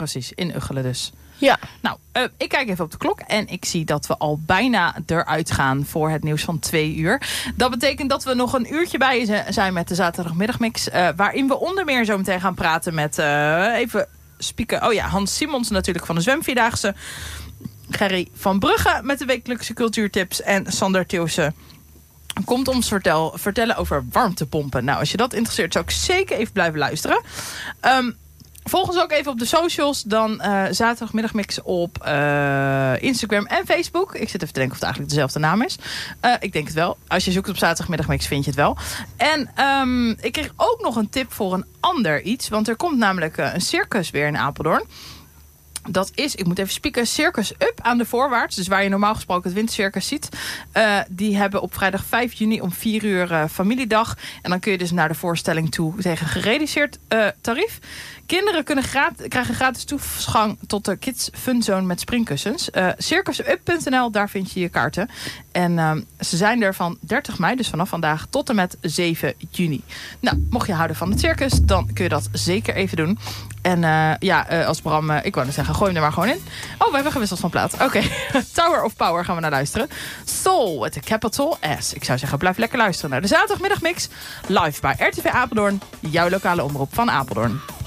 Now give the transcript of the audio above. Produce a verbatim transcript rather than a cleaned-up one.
precies. In Uggelen dus. Ja. Nou, uh, ik kijk even op de klok en ik zie dat we al bijna eruit gaan voor het nieuws van twee uur. Dat betekent dat we nog een uurtje bij zijn met de zaterdagmiddagmix. Uh, waarin we onder meer zo meteen gaan praten met uh, even spieken. Oh ja, Hans Simons natuurlijk van de Zwemvierdaagse. Gerry van Brugge met de wekelijkse cultuurtips. En Sander Theeuwse komt ons vertel, vertellen over warmtepompen. Nou, als je dat interesseert zou ik zeker even blijven luisteren. Um, Volg ons ook even op de socials. Dan uh, zaterdagmiddagmix op uh, Instagram en Facebook. Ik zit even te denken of het eigenlijk dezelfde naam is. Uh, ik denk het wel. Als je zoekt op zaterdagmiddagmix vind je het wel. En um, ik kreeg ook nog een tip voor een ander iets. Want er komt namelijk uh, een circus weer in Apeldoorn. Dat is, ik moet even spieken, Circus Up aan de Voorwaarts. Dus waar je normaal gesproken het wintercircus ziet. Uh, die hebben op vrijdag vijf juni om vier uur uh, familiedag. En dan kun je dus naar de voorstelling toe tegen gereduceerd uh, tarief. Kinderen kunnen gratis, krijgen gratis toegang tot de Kids Fun Zone met springkussens. Uh, circus up punt n l, daar vind je je kaarten. En uh, ze zijn er van dertig mei, dus vanaf vandaag, tot en met zeven juni. Nou, mocht je houden van het circus, dan kun je dat zeker even doen. En uh, ja, uh, als Bram, uh, ik wou net zeggen, gooi hem er maar gewoon in. Oh, we hebben gewisseld van plaat. Oké, okay. Tower of Power gaan we naar luisteren. Soul with a capital S. Ik zou zeggen, blijf lekker luisteren naar de zaterdagmiddagmix. Live bij R T V Apeldoorn, jouw lokale omroep van Apeldoorn.